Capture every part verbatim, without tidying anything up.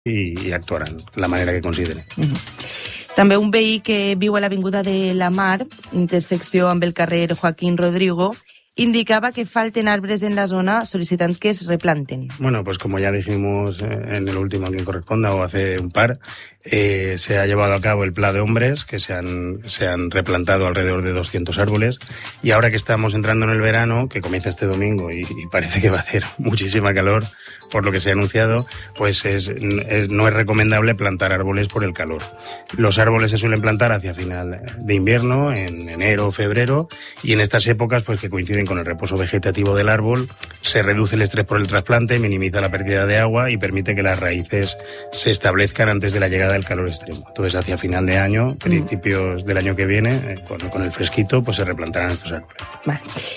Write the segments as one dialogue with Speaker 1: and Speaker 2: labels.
Speaker 1: i, i actuaran de la manera que consideren.
Speaker 2: Mm-hmm. També un veí que viu a l'Avinguda de la Mar, intersecció amb el carrer Joaquín Rodrigo, indicaba que falten árboles en la zona, solicitando que se replanten.
Speaker 1: Bueno, pues como ya dijimos en el último a quien corresponda o hace un par, eh, se ha llevado a cabo el Pla de Hombres, que se han, se han replantado alrededor de doscientos árboles, y ahora que estamos entrando en el verano, que comienza este domingo y, y parece que va a hacer muchísima calor, por lo que se ha anunciado, pues es, es, no es recomendable plantar árboles por el calor. Los árboles se suelen plantar hacia final de invierno, en enero o febrero, y en estas épocas, pues que coinciden con el reposo vegetativo del árbol, se reduce el estrés por el trasplante, minimiza la pérdida de agua y permite que las raíces se establezcan antes de la llegada del calor extremo. Entonces, hacia final de año, principios del año que viene, eh, con, con el fresquito, pues se replantarán estos árboles.
Speaker 2: Vale.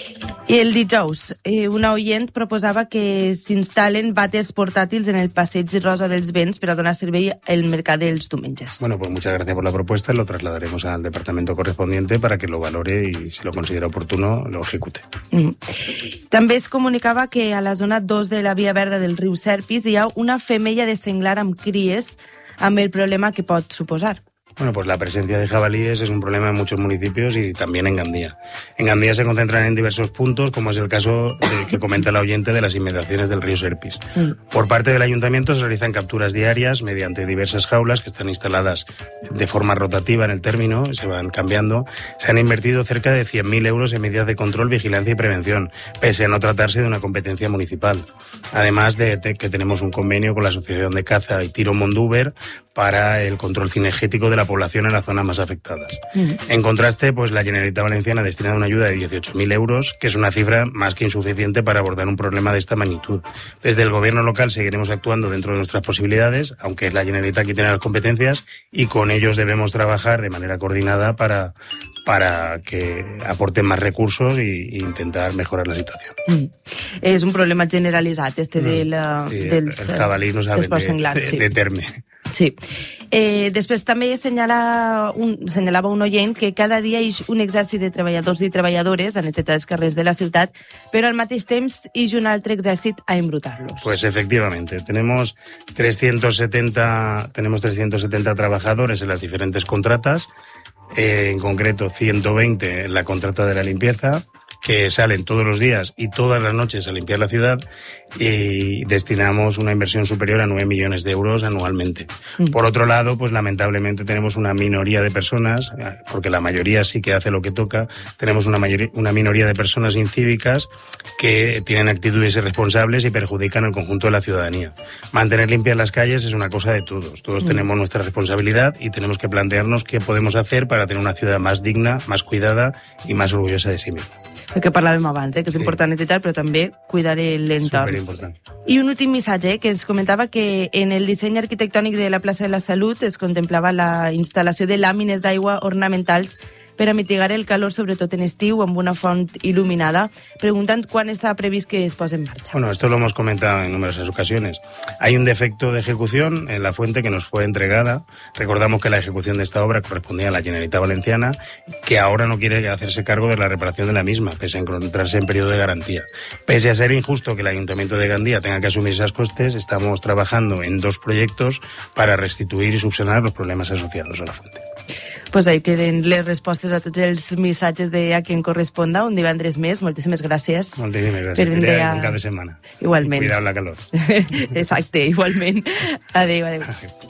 Speaker 2: I el dijous, eh, una oient proposava que s'instal·len vàters portàtils en el passeig Rosa dels Vents per a donar servei al mercat dels diumenges.
Speaker 1: Bueno, pues muchas gracias por la propuesta. Lo trasladaremos al departamento correspondiente para que lo valore y, si lo considera oportuno, lo ejecute.
Speaker 2: Mm. També es comunicava que a la zona dos de la via verda del riu Serpis hi ha una femella de senglar amb cries amb el problema que pot suposar.
Speaker 1: Bueno, pues la presencia de jabalíes es un problema en muchos municipios y también en Gandía. En Gandía se concentran en diversos puntos, como es el caso de, que comenta la oyente de las inmediaciones del río Serpis. Mm. Por parte del ayuntamiento se realizan capturas diarias mediante diversas jaulas que están instaladas de forma rotativa en el término, se van cambiando. Se han invertido cerca de cien mil euros en medidas de control, vigilancia y prevención, pese a no tratarse de una competencia municipal. Además de, de que tenemos un convenio con la Asociación de Caza y Tiro Mondúber para el control cinegético de la población en las zonas más afectadas. Mm. En contraste, pues la Generalitat Valenciana ha destinado una ayuda de dieciocho mil euros, que es una cifra más que insuficiente para abordar un problema de esta magnitud. Desde el gobierno local seguiremos actuando dentro de nuestras posibilidades, aunque es la Generalitat quien tiene las competencias, y con ellos debemos trabajar de manera coordinada para, para que aporten más recursos e intentar mejorar la situación.
Speaker 2: Mm. És un problema generalitzat, este mm. del,
Speaker 1: sí,
Speaker 2: dels,
Speaker 1: el jabalí no sabe de,
Speaker 2: senglars,
Speaker 1: de,
Speaker 2: sí.
Speaker 1: de terme.
Speaker 2: Sí. Eh, després també senyala un, senyalava un oient que cada dia hi ha un exèrcit de treballadors i treballadores a netejar els carrers de la ciutat, però al mateix temps hi ha un altre exèrcit a embrutarlos.
Speaker 1: Pues efectivamente, tenemos trescientos setenta, tenemos trescientos setenta trabajadores en las diferentes contratas, eh, en concreto ciento veinte en la contrata de la limpieza, que salen todos los días y todas las noches a limpiar la ciudad, y destinamos una inversión superior a nueve millones de euros anualmente. Mm. Por otro lado, pues lamentablemente tenemos una minoría de personas, porque la mayoría sí que hace lo que toca, tenemos una, mayoría, una minoría de personas incívicas que tienen actitudes irresponsables y perjudican al conjunto de la ciudadanía. Mantener limpias las calles es una cosa de todos. Todos mm. tenemos nuestra responsabilidad y tenemos que plantearnos qué podemos hacer para tener una ciudad más digna, más cuidada y más orgullosa de sí misma.
Speaker 2: El que parlàvem abans, eh, que és sí. important netejar, però també cuidar l'entorn.
Speaker 1: Superimportant.
Speaker 2: I un últim missatge, eh, que ens comentava que en el disseny arquitectònic de la plaça de la Salut es contemplava la instal·lació de làmines d'aigua ornamentals per a mitigar el calor, sobretot en estiu, amb una font il·luminada, preguntant quan està previst que es posi en marcha.
Speaker 1: Bueno, esto lo hemos comentado en numerosas ocasiones. Hay un defecto de ejecución en la fuente que nos fue entregada. Recordamos que la ejecución de esta obra correspondía a la Generalitat Valenciana, que ahora no quiere hacerse cargo de la reparación de la misma, pese a encontrarse en periodo de garantía. Pese a ser injusto que el Ayuntamiento de Gandía tenga que asumir esos costes, estamos trabajando en dos proyectos para restituir y subsanar los problemas asociados a la fuente.
Speaker 2: Pues ahí queden les respostes a tots els missatges de A Quien Corresponda, un divendres més. Moltíssimes gràcies.
Speaker 1: Moltíssimes gràcies. Tindré a... un cap de setmana.
Speaker 2: Igualment.
Speaker 1: Cuidado la calor.
Speaker 2: Exacte, igualment. Adéu, adéu.